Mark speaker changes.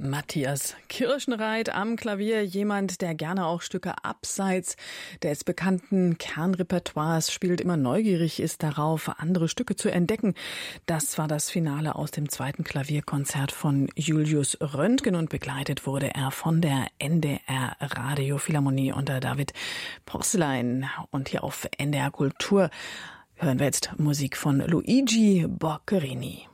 Speaker 1: Matthias Kirschenreit am Klavier, jemand, der gerne auch Stücke abseits des bekannten Kernrepertoires spielt, immer neugierig ist darauf, andere Stücke zu entdecken. Das war das Finale aus dem 2. Klavierkonzert von Julius Röntgen und begleitet wurde er von der NDR Radiophilharmonie unter David Porcelein. Und hier auf NDR Kultur hören wir jetzt Musik von Luigi Boccherini.